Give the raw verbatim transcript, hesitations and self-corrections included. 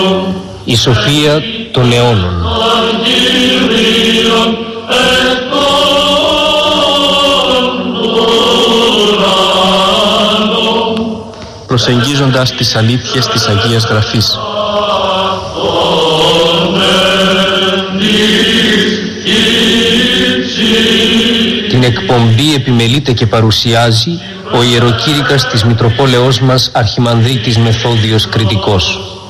Η σοφία των αιώνων. Προσεγγίζοντας τις αλήθειες της Αγίας Γραφής. Την εκπομπή επιμελείται και παρουσιάζει ο ιεροκήρυκας της Μητροπόλεως μας Αρχιμανδρίτης Μεθόδιος Κρητικός.